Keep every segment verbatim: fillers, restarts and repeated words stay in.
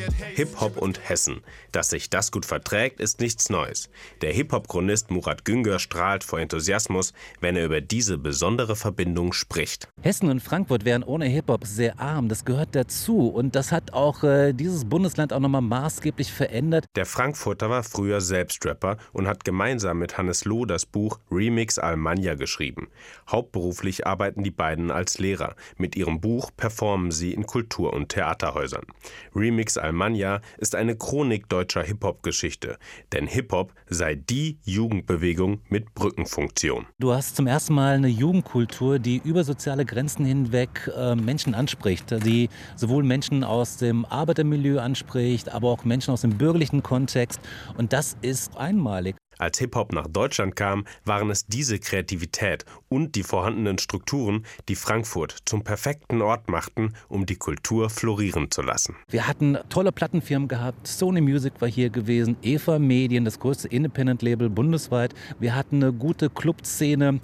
Hip-Hop und Hessen. Dass sich das gut verträgt, ist nichts Neues. Der Hip-Hop-Chronist Murat Güngör strahlt vor Enthusiasmus, wenn er über diese besondere Verbindung spricht. Hessen und Frankfurt wären ohne Hip-Hop sehr arm. Das gehört dazu. Und das hat auch äh, dieses Bundesland auch nochmal maßgeblich verändert. Der Frankfurter war früher selbst Rapper und hat gemeinsam mit Hannes Loh das Buch Remix Almanja geschrieben. Hauptberuflich arbeiten die beiden als Lehrer. Mit ihrem Buch performen sie in Kultur- und Theaterhäusern. Remix Almanja ist eine Chronik deutscher Hip-Hop-Geschichte. Denn Hip-Hop sei die Jugendbewegung mit Brückenfunktion. Du hast zum ersten Mal eine Jugendkultur, die über soziale Grenzen hinweg äh, Menschen anspricht. Die sowohl Menschen aus dem Arbeitermilieu anspricht, aber auch Menschen aus dem bürgerlichen Kontext. Und das ist einmalig. Als Hip-Hop nach Deutschland kam, waren es diese Kreativität und die vorhandenen Strukturen, die Frankfurt zum perfekten Ort machten, um die Kultur florieren zu lassen. Wir hatten tolle Plattenfirmen gehabt, Sony Music war hier gewesen, Eva Medien, das größte Independent-Label bundesweit. Wir hatten eine gute Clubszene,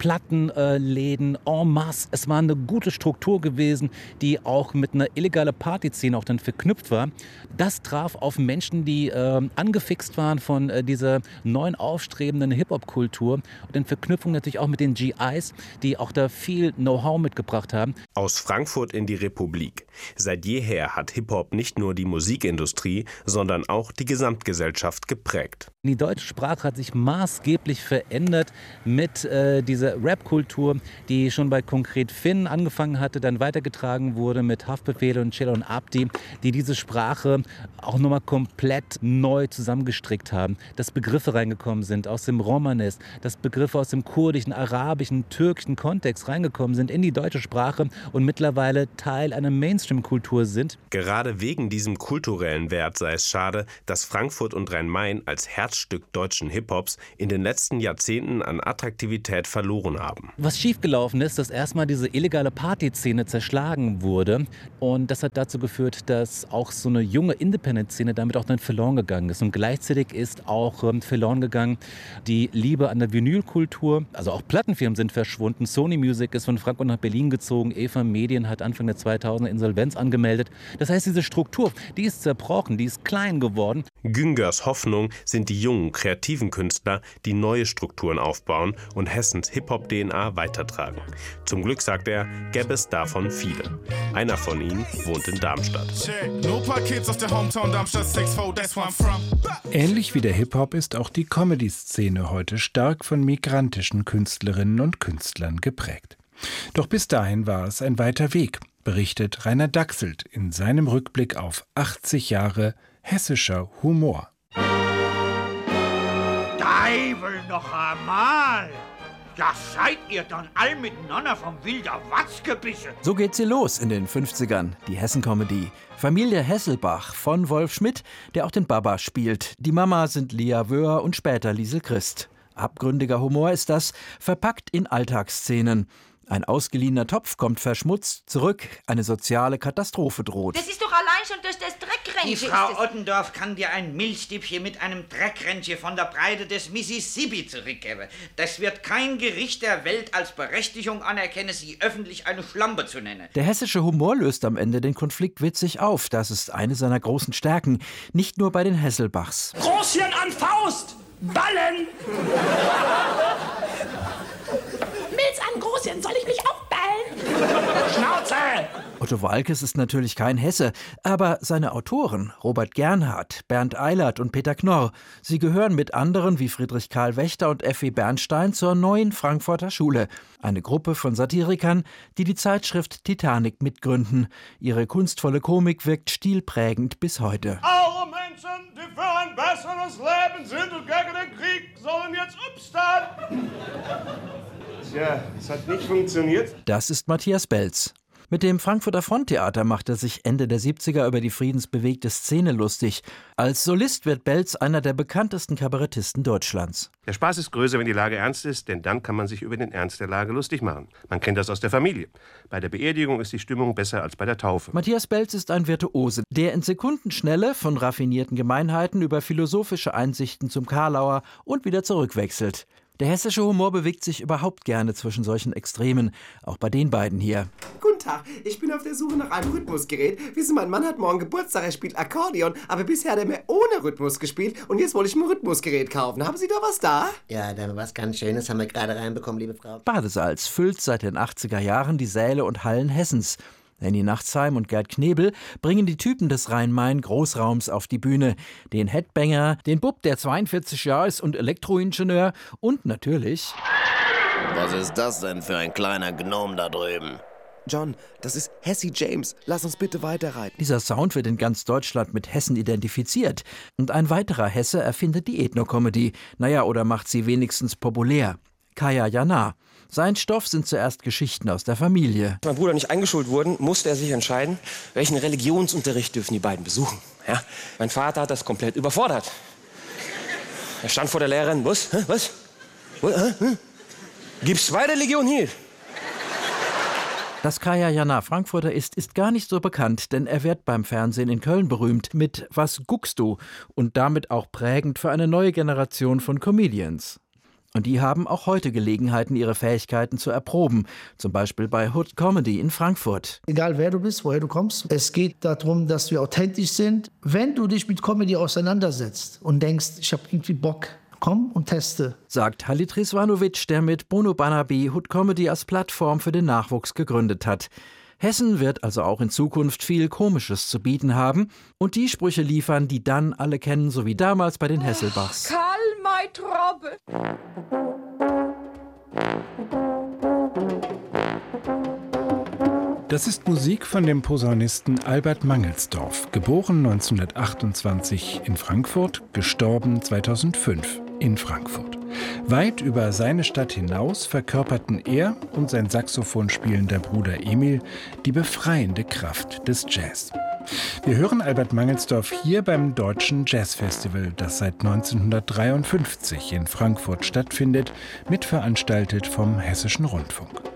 Plattenläden en masse. Es war eine gute Struktur gewesen, die auch mit einer illegalen Partyszene auch dann verknüpft war. Das traf auf Menschen, die äh, angefixt waren von äh, dieser neuen aufstrebenden Hip-Hop-Kultur und in Verknüpfung natürlich auch mit den G Is, die auch da viel Know-how mitgebracht haben. Aus Frankfurt in die Republik. Seit jeher hat Hip-Hop nicht nur die Musikindustrie, sondern auch die Gesamtgesellschaft geprägt. Die deutsche Sprache hat sich maßgeblich verändert mit äh, dieser Rap-Kultur, die schon bei Konkret Finn angefangen hatte, dann weitergetragen wurde mit Haftbefehl und Chilla und Abdi, die diese Sprache auch nochmal komplett neu zusammengestrickt haben. Dass Begriffe reingekommen sind aus dem Romanes, dass Begriffe aus dem kurdischen, arabischen, türkischen Kontext reingekommen sind in die deutsche Sprache und mittlerweile Teil einer Mainstream-Kultur sind. Gerade wegen diesem kulturellen Wert sei es schade, dass Frankfurt und Rhein-Main als Herzstück deutschen Hip-Hops in den letzten Jahrzehnten an Attraktivität verloren haben. Was schiefgelaufen ist, dass erstmal diese illegale Partyszene zerschlagen wurde und das hat dazu geführt, dass auch so eine junge Independent-Szene damit auch dann verloren gegangen ist und gleichzeitig ist auch ähm, verloren gegangen die Liebe an der Vinylkultur. Also auch Plattenfirmen sind verschwunden. Sony Music ist von Frankfurt nach Berlin gezogen. Eva Medien hat Anfang der zweitausender Insolvenz angemeldet. Das heißt, diese Struktur, die ist zerbrochen, die ist klein geworden. Güngörs Hoffnung sind die jungen, kreativen Künstler, die neue Strukturen aufbauen und Hessens Hip-Hop-D N A weitertragen. Zum Glück, sagt er, gäbe es davon viele. Einer von ihnen wohnt in Darmstadt. Ähnlich wie der Hip-Hop ist auch die Comedy-Szene heute stark von migrantischen Künstlerinnen und Künstlern geprägt. Doch bis dahin war es ein weiter Weg, berichtet Rainer Dachselt in seinem Rückblick auf achtzig Jahre hessischer Humor. Teufel noch einmal! Ja, seid ihr dann all miteinander vom Wilder Watz gebissen? So geht sie los in den fünfzigern, die Hessen-Comedy. Familie Hesselbach von Wolf Schmidt, der auch den Baba spielt. Die Mama sind Lia Wöhr und später Liesel Christ. Abgründiger Humor ist das, verpackt in Alltagsszenen. Ein ausgeliehener Topf kommt verschmutzt zurück, eine soziale Katastrophe droht. Das ist doch allein schon durch das Dreckrennchen. Die Frau Ottendorf kann dir ein Milchstäbchen mit einem Dreckrennchen von der Breite des Mississippi zurückgeben. Das wird kein Gericht der Welt als Berechtigung anerkennen, sie öffentlich eine Schlampe zu nennen. Der hessische Humor löst am Ende den Konflikt witzig auf. Das ist eine seiner großen Stärken. Nicht nur bei den Hesselbachs. Großhirn an Faust! Ballen! Milz an Großhirn, soll ich mich auch ballen? Schnauze! Otto Waalkes ist natürlich kein Hesse, aber seine Autoren, Robert Gernhardt, Bernd Eilert und Peter Knorr, sie gehören mit anderen wie Friedrich Karl Wächter und Effi Bernstein zur neuen Frankfurter Schule. Eine Gruppe von Satirikern, die die Zeitschrift Titanic mitgründen. Ihre kunstvolle Komik wirkt stilprägend bis heute. Alle Menschen, die für ein besseres Leben sind und gegen den Krieg, sollen jetzt aufstehen. Tja, das hat nicht funktioniert. Das ist Matthias Belz. Mit dem Frankfurter Fronttheater macht er sich Ende der siebziger über die friedensbewegte Szene lustig. Als Solist wird Belz einer der bekanntesten Kabarettisten Deutschlands. Der Spaß ist größer, wenn die Lage ernst ist, denn dann kann man sich über den Ernst der Lage lustig machen. Man kennt das aus der Familie. Bei der Beerdigung ist die Stimmung besser als bei der Taufe. Matthias Belz ist ein Virtuose, der in Sekundenschnelle von raffinierten Gemeinheiten über philosophische Einsichten zum Karlauer und wieder zurückwechselt. Der hessische Humor bewegt sich überhaupt gerne zwischen solchen Extremen, auch bei den beiden hier. Guten Tag, ich bin auf der Suche nach einem Rhythmusgerät. Wissen, mein Mann hat morgen Geburtstag, er spielt Akkordeon, aber bisher hat er mir ohne Rhythmus gespielt und jetzt wollte ich ein Rhythmusgerät kaufen. Haben Sie da was da? Ja, da haben wir was ganz Schönes, haben wir gerade reinbekommen, liebe Frau. Badesalz füllt seit den achtziger Jahren die Säle und Hallen Hessens. Henny Nachtsheim und Gerd Knebel bringen die Typen des Rhein-Main-Großraums auf die Bühne. Den Headbanger, den Bub, der zweiundvierzig Jahre ist und Elektroingenieur und natürlich... Was ist das denn für ein kleiner Gnome da drüben? John, das ist Hessie James. Lass uns bitte weiterreiten. Dieser Sound wird in ganz Deutschland mit Hessen identifiziert. Und ein weiterer Hesse erfindet die Ethno-Comedy. Naja, oder macht sie wenigstens populär. Kaya Jana. Sein Stoff sind zuerst Geschichten aus der Familie. Als mein Bruder nicht eingeschult wurde, musste er sich entscheiden, welchen Religionsunterricht dürfen die beiden besuchen. Ja? Mein Vater hat das komplett überfordert. Er stand vor der Lehrerin, was? Hä? Was? Was? Hä? Gibt's zwei Religionen hier? Dass Kaya Jana Frankfurter ist, ist gar nicht so bekannt, denn er wird beim Fernsehen in Köln berühmt mit Was guckst du? Und damit auch prägend für eine neue Generation von Comedians. Und die haben auch heute Gelegenheiten, ihre Fähigkeiten zu erproben. Zum Beispiel bei Hood Comedy in Frankfurt. Egal wer du bist, woher du kommst, es geht darum, dass wir authentisch sind. Wenn du dich mit Comedy auseinandersetzt und denkst, ich habe irgendwie Bock, komm und teste. Sagt Halit Rizvanovic, der mit Bruno Bannerby Hood Comedy als Plattform für den Nachwuchs gegründet hat. Hessen wird also auch in Zukunft viel Komisches zu bieten haben und die Sprüche liefern, die dann alle kennen, so wie damals bei den Hesselbachs. Karl, mein Trobbe. Das ist Musik von dem Posaunisten Albert Mangelsdorf, geboren neunzehnhundertachtundzwanzig in Frankfurt, gestorben zweitausendfünf in Frankfurt. Weit über seine Stadt hinaus verkörperten er und sein Saxophon spielender Bruder Emil die befreiende Kraft des Jazz. Wir hören Albert Mangelsdorf hier beim Deutschen Jazzfestival, das seit neunzehnhundertdreiundfünfzig in Frankfurt stattfindet, mitveranstaltet vom Hessischen Rundfunk.